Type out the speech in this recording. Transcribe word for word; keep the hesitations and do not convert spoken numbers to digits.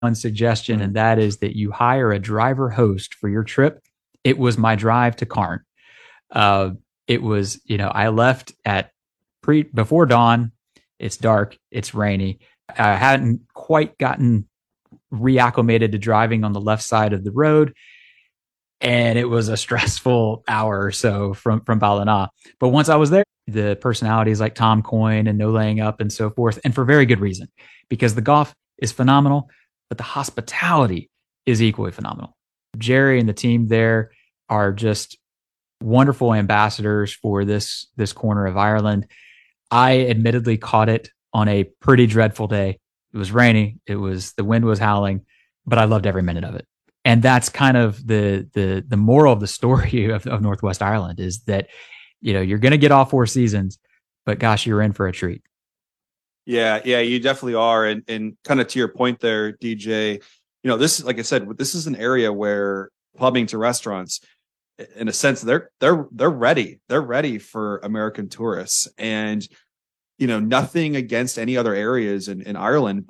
one suggestion, Mm. and that is that you hire a driver host for your trip. It was my drive to Cairn. Uh, it was, you know, I left at pre before dawn. It's dark. It's rainy. I hadn't quite gotten reacclimated to driving on the left side of the road, and it was a stressful hour or so from from Ballina. But once I was there, the personalities like Tom Coyne and No Laying Up and so forth, and for very good reason, because the golf is phenomenal, but the hospitality is equally phenomenal. Jerry and the team there are just wonderful ambassadors for this this corner of Ireland. I admittedly caught it on a pretty dreadful day. It was rainy. It was the wind was howling, but I loved every minute of it. And that's kind of the the the moral of the story of, of Northwest Ireland is that, you know, you're going to get all four seasons, but gosh, you're in for a treat. Yeah, yeah, you definitely are. And and kind of to your point there, D J, you know, this, like I said, this is an area where plumbing to restaurants, in a sense, they're they're they're ready. They're ready for American tourists. And, you know, nothing against any other areas in, in Ireland,